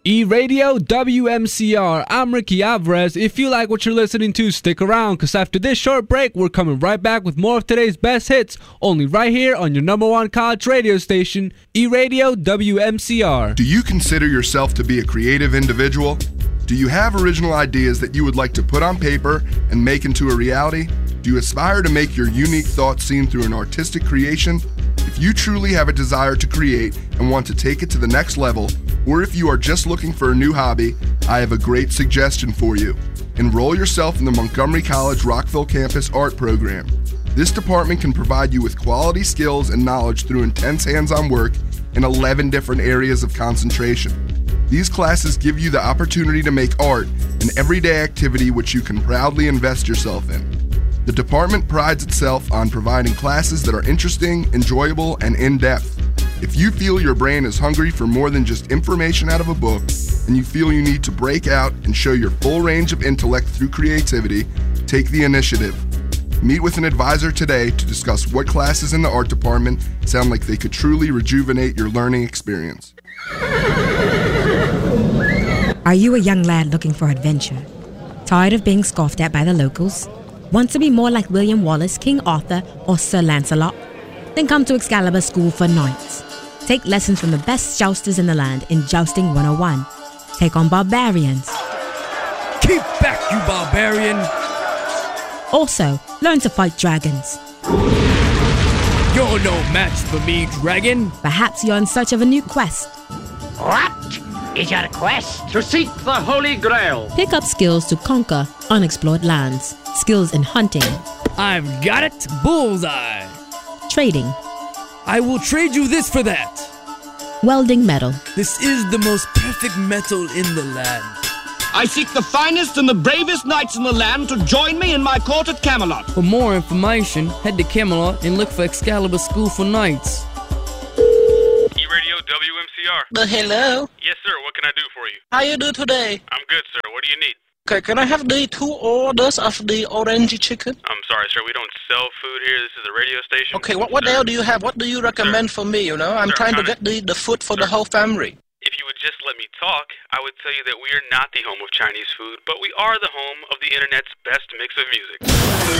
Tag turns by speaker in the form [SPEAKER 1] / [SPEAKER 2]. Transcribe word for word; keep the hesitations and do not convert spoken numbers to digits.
[SPEAKER 1] E-Radio W M C R. I'm Ricky Alvarez. If you like what you're listening to, stick around, because after this short break, we're coming right back with more of today's best hits, only right here on your number one college radio station, E-Radio W M C R.
[SPEAKER 2] Do you consider yourself to be a creative individual? Do you have original ideas that you would like to put on paper and make into a reality? Do you aspire to make your unique thoughts seen through an artistic creation? If you truly have a desire to create and want to take it to the next level, or if you are just looking for a new hobby, I have a great suggestion for you. Enroll yourself in the Montgomery College Rockville Campus Art Program. This department can provide you with quality skills and knowledge through intense hands-on work in eleven different areas of concentration. These classes give you the opportunity to make art an everyday activity which you can proudly invest yourself in. The department prides itself on providing classes that are interesting, enjoyable, and in-depth. If you feel your brain is hungry for more than just information out of a book, and you feel you need to break out and show your full range of intellect through creativity, take the initiative. Meet with an advisor today to discuss what classes in the art department sound like they could truly rejuvenate your learning experience.
[SPEAKER 3] Are you a young lad looking for adventure? Tired of being scoffed at by the locals? Want to be more like William Wallace, King Arthur, or Sir Lancelot? Then come to Excalibur School for Knights. Take lessons from the best jousters in the land in Jousting one oh one. Take on barbarians.
[SPEAKER 4] Keep back, you barbarian!
[SPEAKER 3] Also, learn to fight dragons.
[SPEAKER 4] You're no match for me, dragon!
[SPEAKER 3] Perhaps you're in search of a new quest.
[SPEAKER 5] What is your quest? To seek the Holy Grail.
[SPEAKER 3] Pick up skills to conquer unexplored lands. Skills in hunting.
[SPEAKER 4] I've got it! Bullseye!
[SPEAKER 3] Trading.
[SPEAKER 4] I will trade you this for that!
[SPEAKER 3] Welding metal.
[SPEAKER 4] This is the most perfect metal in the land.
[SPEAKER 6] I seek the finest and the bravest knights in the land to join me in my court at Camelot.
[SPEAKER 4] For more information, head to Camelot and look for Excalibur School for Knights.
[SPEAKER 7] E-Radio W M C R.
[SPEAKER 8] Uh, hello?
[SPEAKER 7] Yes, sir. What can I do for you?
[SPEAKER 8] How you do today?
[SPEAKER 7] I'm good, sir. What do you need?
[SPEAKER 8] Okay, can I have the two orders of the orange chicken?
[SPEAKER 7] I'm sorry, sir. We don't sell food here. This is a radio station.
[SPEAKER 8] Okay, what, what the hell do you have? What do you recommend sir. for me, you know? I'm
[SPEAKER 7] sir,
[SPEAKER 8] trying to
[SPEAKER 7] to...
[SPEAKER 8] get the, the food for
[SPEAKER 7] sir.
[SPEAKER 8] the whole family.
[SPEAKER 7] If you would just let me talk, I would tell you that we are not the home of Chinese food, but we are the home of the internet's best mix of music.